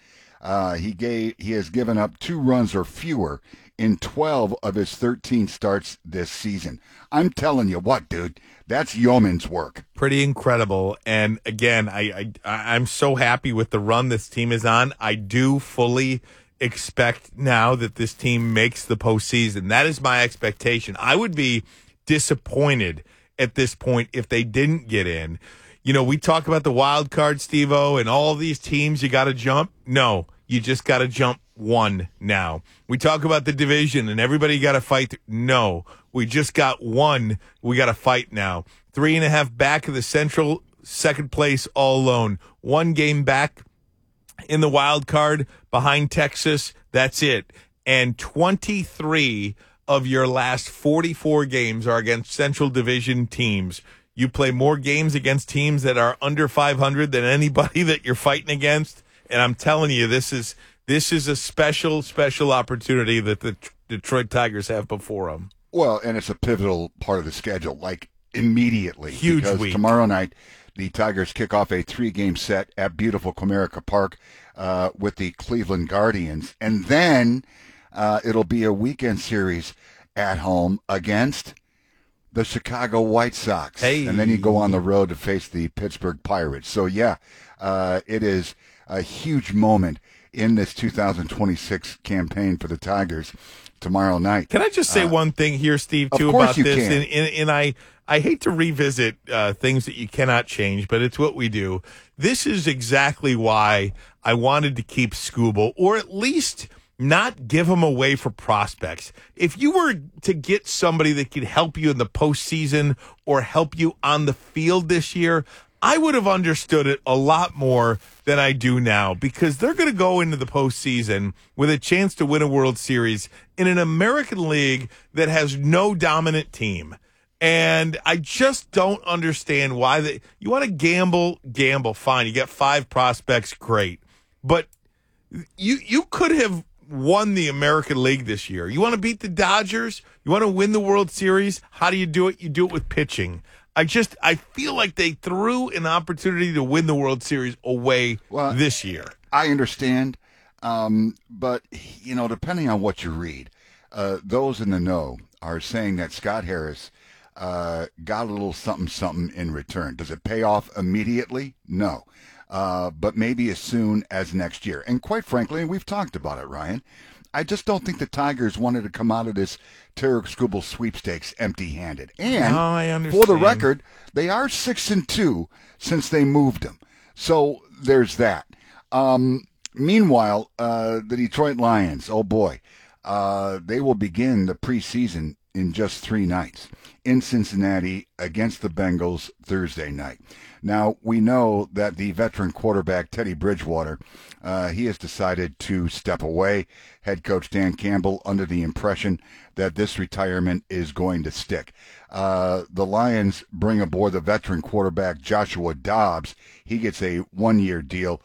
He has given up 2 runs or fewer in 12 of his 13 starts this season. I'm telling you what, dude, that's yeoman's work. Pretty incredible. And again, I'm so happy with the run this team is on. I do fully expect now that this team makes the postseason. That is my expectation. I would be disappointed at this point if they didn't get in. You know, we talk about the wild card, Steve-O, and all these teams you got to jump. No, you just got to jump one now. We talk about the division and everybody got to fight. No, we just got one. We got to fight now. 3.5 back of the Central, second place all alone. 1 game back in the wild card behind Texas. That's it. And 23 of your last 44 games are against Central Division teams. You play more games against teams that are under 500 than anybody that you're fighting against. And I'm telling you, this is a special opportunity that the Detroit Tigers have before them. Well, and it's a pivotal part of the schedule, like immediately. Huge because week. Tomorrow night, the Tigers kick off a 3-game set at beautiful Comerica Park with the Cleveland Guardians. And then it'll be a weekend series at home against the Chicago White Sox. Hey. And then you go on the road to face the Pittsburgh Pirates. So, yeah, it is a huge moment in this 2026 campaign for the Tigers tomorrow night. Can I just say one thing here, Steve, too, about this? And I hate to revisit things that you cannot change, but it's what we do. This is exactly why I wanted to keep Skubal, or at least not give him away for prospects. If you were to get somebody that could help you in the postseason or help you on the field this year, I would have understood it a lot more than I do now, because they're going to go into the postseason with a chance to win a World Series in an American League that has no dominant team. And I just don't understand why you want to gamble, fine. You got 5 prospects, great. But you could have won the American League this year. You want to beat the Dodgers? You want to win the World Series? How do you do it? You do it with pitching. I feel like they threw an opportunity to win the World Series away this year. I understand, but, you know, depending on what you read, those in the know are saying that Scott Harris got a little something in return. Does it pay off immediately? No. But maybe as soon as next year. And quite frankly, and we've talked about it, Ryan, I just don't think the Tigers wanted to come out of this Tarik Skubal sweepstakes empty-handed. And I understand. For the record, they are 6-2 since they moved him. So there's that. Meanwhile, the Detroit Lions, oh boy, they will begin the preseason in just 3 nights in Cincinnati against the Bengals Thursday night. Now, we know that the veteran quarterback, Teddy Bridgewater, he has decided to step away. Head coach Dan Campbell under the impression that this retirement is going to stick. The Lions bring aboard the veteran quarterback, Joshua Dobbs. He gets a 1-year deal,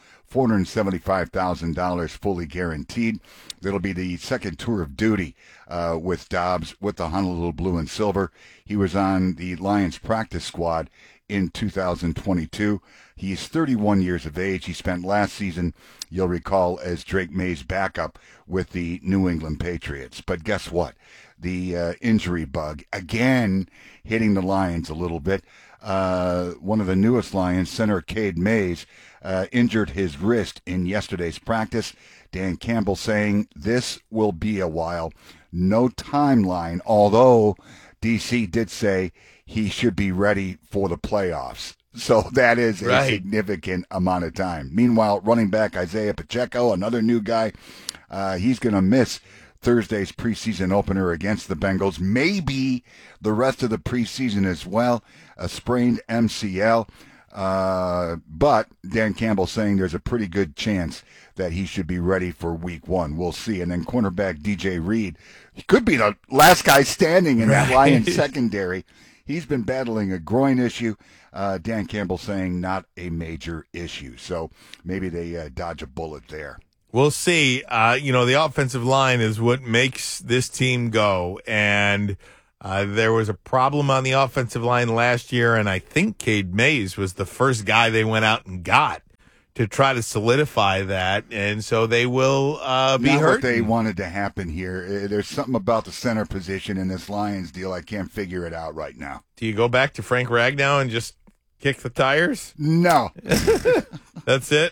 $475,000 fully guaranteed. That'll be the second tour of duty with Dobbs with the Honolulu Blue and Silver. He was on the Lions practice squad in 2022. He's 31 years of age. He spent last season, you'll recall, as Drake May's backup with the New England Patriots. But guess what? The injury bug, again, hitting the Lions a little bit. One of the newest Lions, center Cade Mays, injured his wrist in yesterday's practice. Dan Campbell saying this will be a while. No timeline, although DC did say he should be ready for the playoffs. So that is a Right. significant amount of time. Meanwhile, running back Isaiah Pacheco, another new guy, he's going to miss Thursday's preseason opener against the Bengals. Maybe the rest of the preseason as well, a sprained MCL. But Dan Campbell saying there's a pretty good chance that he should be ready for week 1. We'll see. And then cornerback DJ Reed, he could be the last guy standing in that Lions secondary. He's been battling a groin issue. Dan Campbell saying not a major issue. So maybe they dodge a bullet there. We'll see. The offensive line is what makes this team go. And there was a problem on the offensive line last year, and I think Cade Mays was the first guy they went out and got to try to solidify that. And so they will be Not hurt. what they wanted to happen here. There's something about the center position in this Lions deal. I can't figure it out right now. Do you go back to Frank Ragnow and just kick the tires? No. That's it?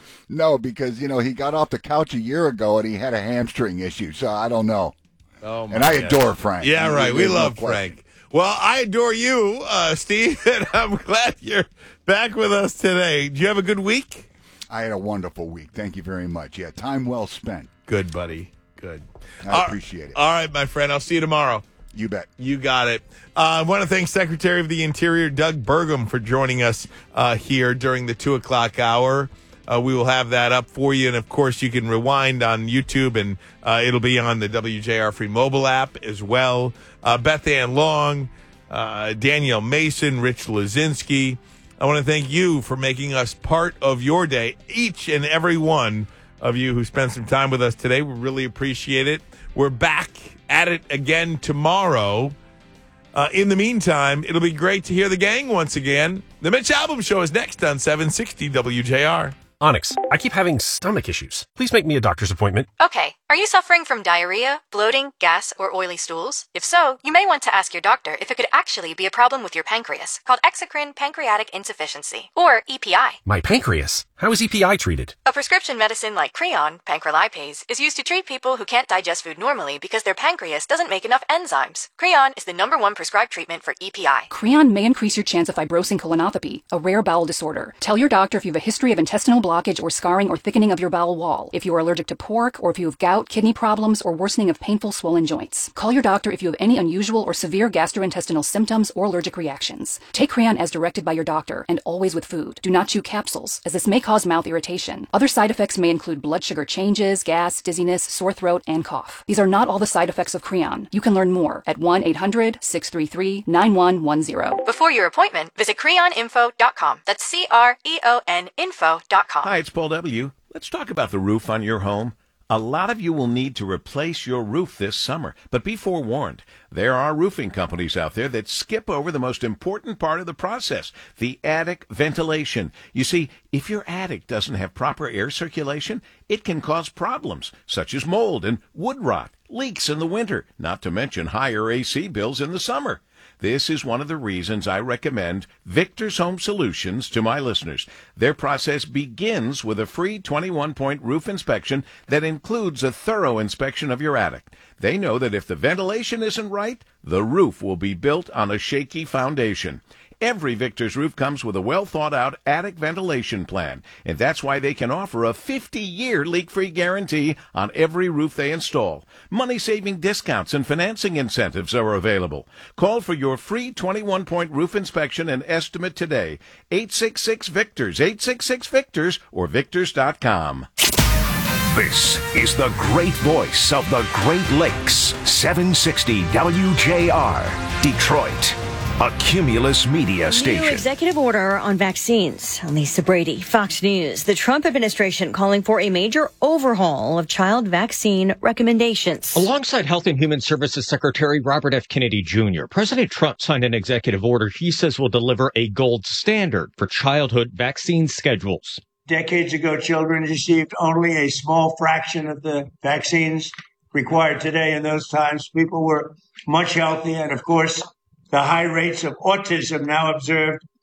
No, because, he got off the couch a year ago and he had a hamstring issue, so I don't know. Oh, my and I God. adore Frank. Yeah, right. We There's no love question. Frank. Well, I adore you, Steve, and I'm glad you're back with us today. Did you have a good week? I had a wonderful week. Thank you very much. Yeah, time well spent. Good, buddy. Good. I appreciate it. All right, my friend. I'll see you tomorrow. You bet. You got it. I want to thank Secretary of the Interior Doug Burgum for joining us here during the 2 o'clock hour. We will have that up for you. And, of course, you can rewind on YouTube, and it'll be on the WJR Free mobile app as well. Beth Ann Long, Danielle Mason, Rich Lazinski. I want to thank you for making us part of your day, each and every one of you who spent some time with us today. We really appreciate it. We're back at it again tomorrow. In the meantime, it'll be great to hear the gang once again. The Mitch Albom Show is next on 760 WJR. Onyx, I keep having stomach issues. Please make me a doctor's appointment. Okay, are you suffering from diarrhea, bloating, gas, or oily stools? If so, you may want to ask your doctor if it could actually be a problem with your pancreas, called exocrine pancreatic insufficiency, or EPI. My pancreas? How is EPI treated? A prescription medicine like Creon, pancrelipase, is used to treat people who can't digest food normally because their pancreas doesn't make enough enzymes. Creon is the #1 prescribed treatment for EPI. Creon may increase your chance of fibrosing colonopathy, a rare bowel disorder. Tell your doctor if you have a history of intestinal blockage or scarring or thickening of your bowel wall, if you are allergic to pork, or if you have gout, kidney problems, or worsening of painful swollen joints. Call your doctor if you have any unusual or severe gastrointestinal symptoms or allergic reactions. Take Creon as directed by your doctor, and always with food. Do not chew capsules, as this may cause mouth irritation. Other side effects may include blood sugar changes, gas, dizziness, sore throat, and cough. These are not all the side effects of Creon. You can learn more at 1-800-633-9110. Before your appointment, visit creoninfo.com. That's CREON info.com. Hi, it's Paul W. Let's talk about the roof on your home. A lot of you will need to replace your roof this summer, but be forewarned. There are roofing companies out there that skip over the most important part of the process, the attic ventilation. You see, if your attic doesn't have proper air circulation, it can cause problems, such as mold and wood rot, leaks in the winter, not to mention higher AC bills in the summer. This is one of the reasons I recommend Victor's Home Solutions to my listeners. Their process begins with a free 21-point roof inspection that includes a thorough inspection of your attic. They know that if the ventilation isn't right, the roof will be built on a shaky foundation. Every Victor's roof comes with a well-thought-out attic ventilation plan, and that's why they can offer a 50-year leak-free guarantee on every roof they install. Money-saving discounts and financing incentives are available. Call for your free 21-point roof inspection and estimate today. 866-VICTORS, 866-VICTORS, or Victors.com. This is the great voice of the Great Lakes. 760 WJR, Detroit. A Cumulus Media station. New executive order on vaccines. Lisa Brady, Fox News. The Trump administration calling for a major overhaul of child vaccine recommendations. Alongside Health and Human Services Secretary Robert F. Kennedy Jr., President Trump signed an executive order he says will deliver a gold standard for childhood vaccine schedules. Decades ago, children received only a small fraction of the vaccines required today. In those times, people were much healthier. And of course, the high rates of autism now observed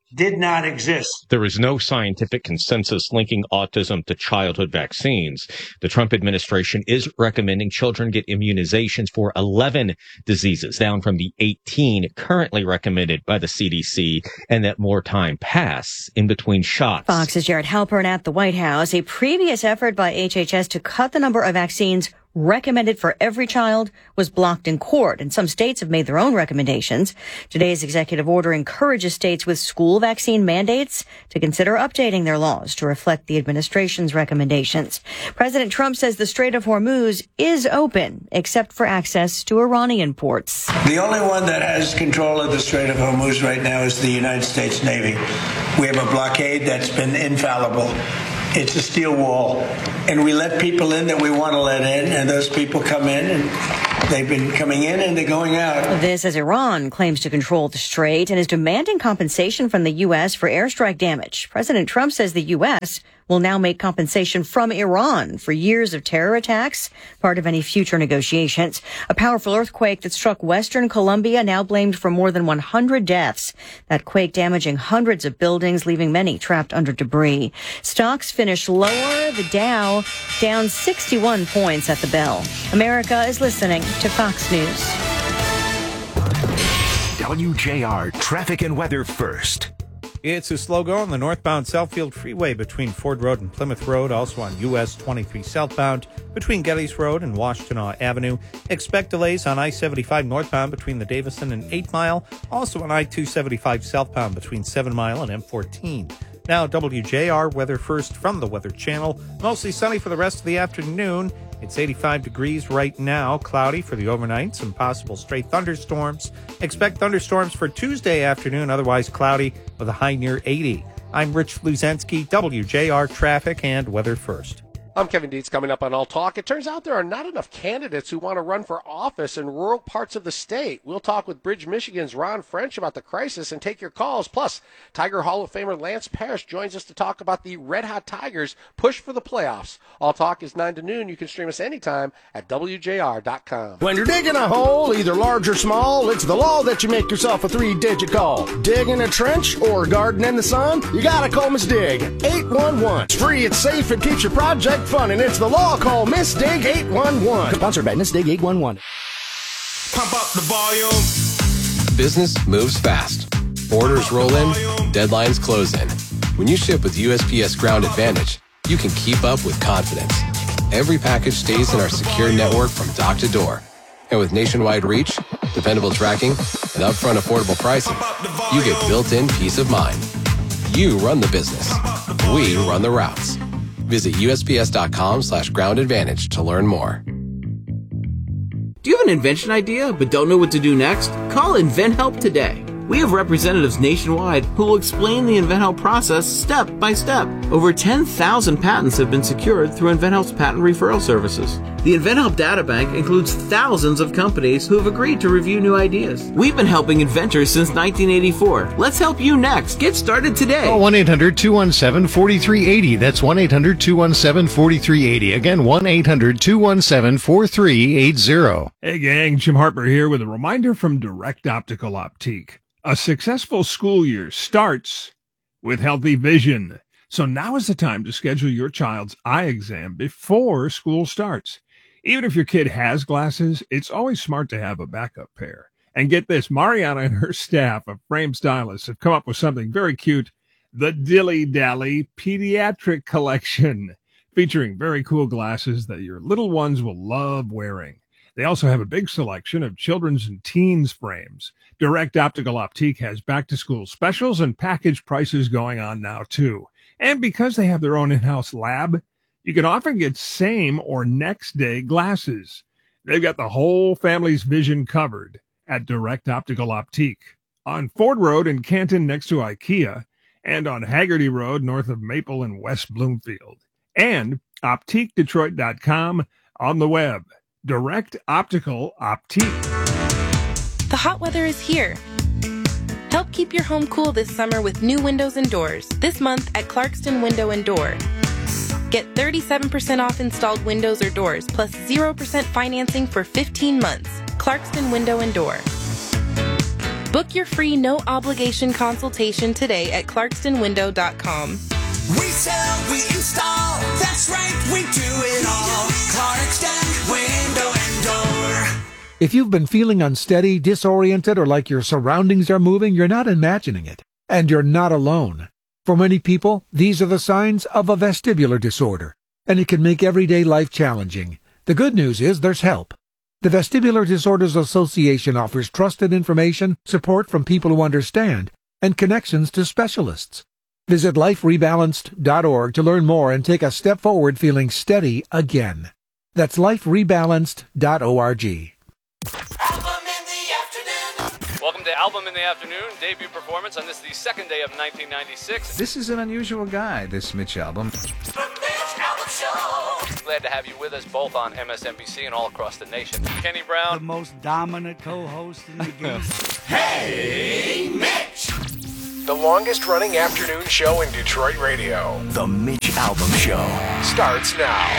did not exist. There is no scientific consensus linking autism to childhood vaccines. The Trump administration is recommending children get immunizations for 11 diseases, down from the 18 currently recommended by the CDC, and that more time pass in between shots. Fox's Jared Halpern at the White House. A previous effort by HHS to cut the number of vaccines recommended for every child was blocked in court, and some states have made their own recommendations. Today's executive order encourages states with school vaccine mandates to consider updating their laws to reflect the administration's recommendations. President Trump says the Strait of Hormuz is open, except for access to Iranian ports. The only one that has control of the Strait of Hormuz right now is the United States Navy. We have a blockade that's been infallible. It's a steel wall, and we let people in that we want to let in, and those people come in, and they've been coming in and they're going out. This as Iran claims to control the strait and is demanding compensation from the U.S. for airstrike damage. President Trump says the U.S. will now make compensation from Iran for years of terror attacks, part of any future negotiations. A powerful earthquake that struck western Colombia now blamed for more than 100 deaths. That quake damaging hundreds of buildings, leaving many trapped under debris. Stocks finished lower, the Dow down 61 points at the bell. America is listening to Fox News. WJR traffic and weather first. It's a slow go on the northbound Southfield Freeway between Ford Road and Plymouth Road, also on US 23 southbound between Gettys Road and Washtenaw Avenue. Expect delays on I-75 northbound between the Davison and 8 Mile, also on I-275 southbound between 7 Mile and M14. Now, WJR weather first from the Weather Channel. Mostly sunny for the rest of the afternoon. It's 85 degrees right now, cloudy for the overnight, some possible stray thunderstorms. Expect thunderstorms for Tuesday afternoon, otherwise cloudy with a high near 80. I'm Rich Fluzensky, WJR Traffic and Weather First. I'm Kevin Dietz. Coming up on All Talk. It turns out there are not enough candidates who want to run for office in rural parts of the state. We'll talk with Bridge, Michigan's Ron French about the crisis and take your calls. Plus, Tiger Hall of Famer Lance Parrish joins us to talk about the Red Hot Tigers' push for the playoffs. All Talk is 9 to noon. You can stream us anytime at WJR.com. When you're digging a hole, either large or small, it's the law that you make yourself a 3-digit call. Digging a trench or garden in the sun? You gotta call Miss Dig. 811. It's free, it's safe, it keeps your project fun, and it's the law. Call Miss Dig 811. Sponsored by Miss Dig 811. Pump up the volume. Business moves fast. Orders roll in, deadlines close in. When you ship with USPS Ground Advantage, you can keep up with confidence. Every package stays in our secure network from dock to door. And with nationwide reach, dependable tracking, and upfront affordable pricing, you get built-in peace of mind. You run the business. We run the routes. Visit USPS.com/Ground Advantage to learn more. Do you have an invention idea but don't know what to do next? Call InventHelp today. We have representatives nationwide who will explain the InventHelp process step by step. Over 10,000 patents have been secured through InventHelp's patent referral services. The InventHelp Databank includes thousands of companies who have agreed to review new ideas. We've been helping inventors since 1984. Let's help you next. Get started today. Call 1-800-217-4380. That's 1-800-217-4380. Again, 1-800-217-4380. Hey gang, Jim Harper here with a reminder from Direct Optical Optique. A successful school year starts with healthy vision. So now is the time to schedule your child's eye exam before school starts. Even if your kid has glasses, it's always smart to have a backup pair. And get this, Mariana and her staff of Frame Stylists have come up with something very cute, the Dilly Dally Pediatric Collection, featuring very cool glasses that your little ones will love wearing. They also have a big selection of children's and teens frames. Direct Optical Optique has back-to-school specials and package prices going on now, too. And because they have their own in-house lab, you can often get same or next-day glasses. They've got the whole family's vision covered at Direct Optical Optique. On Ford Road in Canton next to IKEA, and on Haggerty Road north of Maple and West Bloomfield. And OptiqueDetroit.com on the web. Direct Optical Optique. The hot weather is here. Help keep your home cool this summer with new windows and doors. This month at Clarkston Window and Door. Get 37% off installed windows or doors, plus 0% financing for 15 months. Clarkston Window and Door. Book your free no-obligation consultation today at clarkstonwindow.com. We sell, we install, that's right, we do it all. Clarkston Window and Door. If you've been feeling unsteady, disoriented, or like your surroundings are moving, you're not imagining it. And you're not alone. For many people, these are the signs of a vestibular disorder, and it can make everyday life challenging. The good news is there's help. The Vestibular Disorders Association offers trusted information, support from people who understand, and connections to specialists. Visit liferebalanced.org to learn more and take a step forward feeling steady again. That's liferebalanced.org. Welcome to Album in the Afternoon, debut performance on the second day of 1996. This is an unusual guy, this Mitch Albom. Glad to have you with us both on MSNBC and all across the nation. Kenny Brown. The most dominant co-host in the game. Hey, Mitch! The longest-running afternoon show in Detroit radio. The Mitch Albom Show starts now.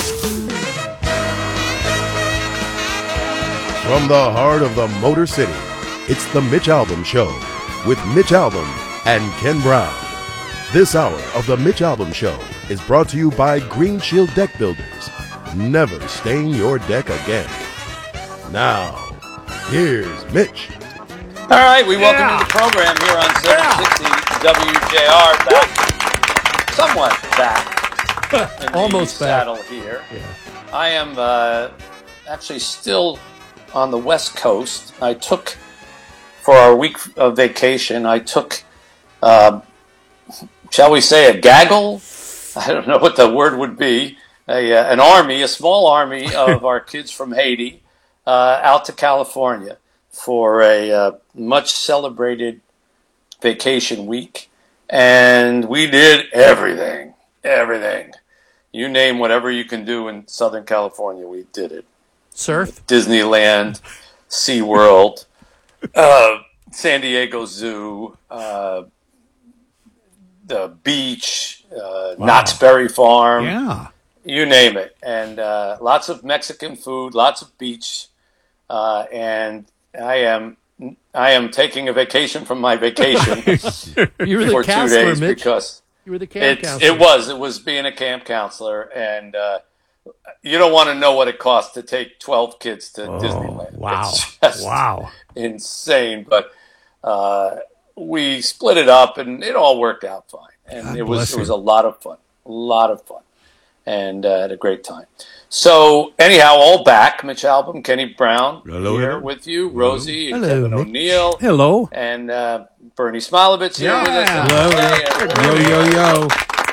From the heart of the Motor City, it's the Mitch Albom Show with Mitch Albom and Ken Brown. This hour of the Mitch Albom Show is brought to you by Green Shield Deck Builders. Never stain your deck again. Now, here's Mitch. All right, we welcome you to the program here on 760 WJR. Back, somewhat back. In Almost the back. saddle here. Yeah. I am actually still on the West Coast. I took, for our week of vacation, I took, shall we say, a gaggle? I don't know what the word would be. An army, a small army of our kids from Haiti out to California for a much celebrated vacation week. And we did everything. You name whatever you can do in Southern California, we did it. Surf? Disneyland, SeaWorld, San Diego Zoo, the beach, Knott's Berry Farm. Yeah. You name it. And lots of Mexican food, lots of beach. And I am taking a vacation from my vacation You were the for 2 counselor, days Mitch. because You were the camp counselor. it was being a camp counselor, and you don't want to know what it costs to take 12 kids to Disneyland. Wow. It's just Wow. insane. But we split it up, and it all worked out fine. And God it bless was you. a lot of fun, and had a great time. So anyhow, all back. Mitch Albom, Kenny Brown here with you, Rosie, and Hello, Kevin Mitch. O'Neill. Hello. And Bernie Smilovitz here with us. Hello. Hey, everybody. Yo.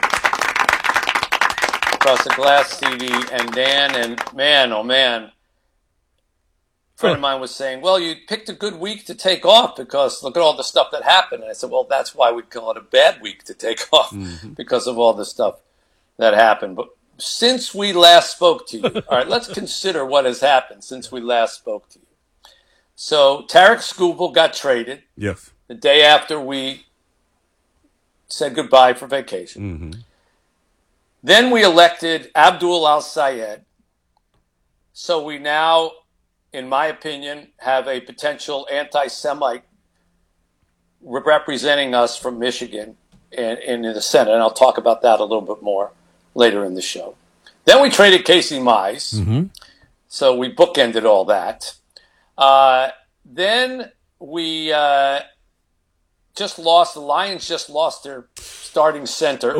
Across the glass, CD and Dan. And man, oh man, a friend of mine was saying, well, you picked a good week to take off because look at all the stuff that happened. And I said, well, that's why we call it a bad week to take off because of all the stuff that happened. But since we last spoke to you, all right, let's consider what has happened since we last spoke to you. So Tarek Skubal got traded. Yes. The day after we said goodbye for vacation. Then we elected Abdul Al-Sayed. So we now, in my opinion, have a potential anti-Semite representing us from Michigan in the Senate. And I'll talk about that a little bit more later in the show. Then we traded Casey Mize. So we bookended all that. Then we the Lions just lost their starting center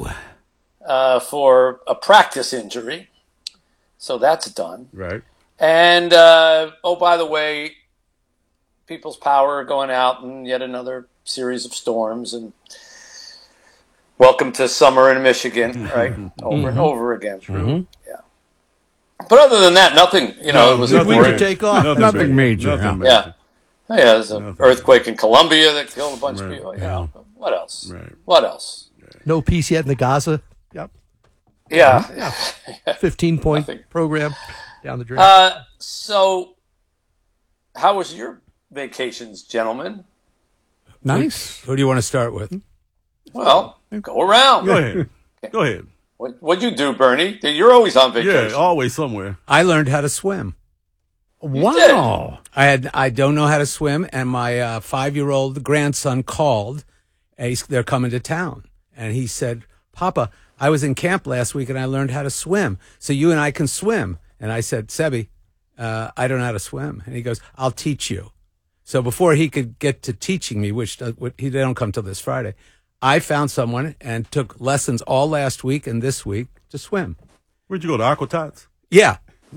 for a practice injury. So that's done. Right. And, by the way, People's Power going out in yet another series of storms. And welcome to summer in Michigan, right? Over and over again. Yeah. But other than that, nothing, it was Good week to boring. take off. Nothing major. Yeah. Yeah, there's an earthquake in Colombia that killed a bunch of people. What else? Right. What else? No peace yet in the Gaza. Yep. Yeah. 15-point program down the drain. So, how was your vacations, gentlemen? Nice. Who do you want to start with? Well, go around. Go ahead. Go ahead. What'd you do, Bernie? You're always on vacation. Yeah, always somewhere. I learned how to swim. Wow. I don't know how to swim, and my 5-year-old grandson called. And they're coming to town. And he said, Papa, I was in camp last week and I learned how to swim. So you and I can swim. And I said, Sebi, I don't know how to swim. And he goes, I'll teach you. So before he could get to teaching me, which they don't come till this Friday, I found someone and took lessons all last week and this week to swim. Where'd you go, to Aqua Tots? Yeah.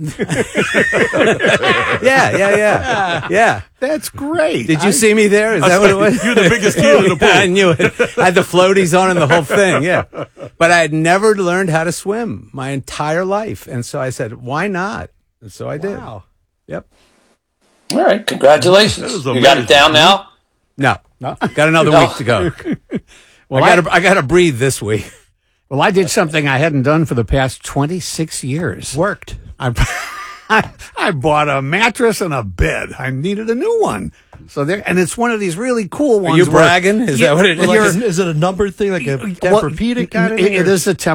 Yeah. That's great. Did you see me there? Is that what it was? You're the biggest kid in the pool. I knew it. I had the floaties on and the whole thing. Yeah. But I had never learned how to swim my entire life. And so I said, why not? And so I did. Wow. Yep. All right. Congratulations. You got it down now? No. Got another week to go. Well, I got to breathe this week. Well, I did something I hadn't done for the past 26 years. Worked. I bought a mattress and a bed. I needed a new one. So there, and it's one of these really cool ones. Are you bragging? Is that what it is? Is it a number thing, like a Tempur-Pedic kind of thing? It is a Tempur.